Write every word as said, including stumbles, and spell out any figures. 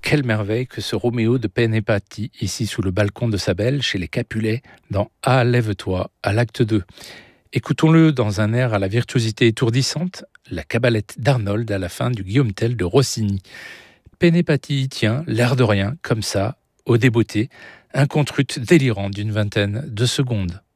quelle merveille que ce Roméo de peine et pâtie, ici sous le balcon de sa belle, chez les Capulets, dans Ah, lève-toi, à l'acte deux. Écoutons-le dans un air à la virtuosité étourdissante, la cabalette d'Arnold à la fin du Guillaume Tell de Rossini. Peine et pâtie, tiens, l'air de rien, comme ça, au débeauté, un contrut délirant d'une vingtaine de secondes.